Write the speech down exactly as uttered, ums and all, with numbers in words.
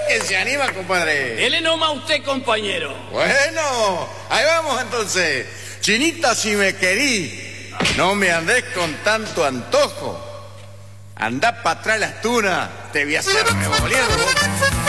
que se anima, compadre. Dele nomás usted, compañero. Bueno, ahí vamos entonces. Chinita, si me querís, no me andés con tanto antojo. Andá para atrás las tunas, te voy a hacer me volieron.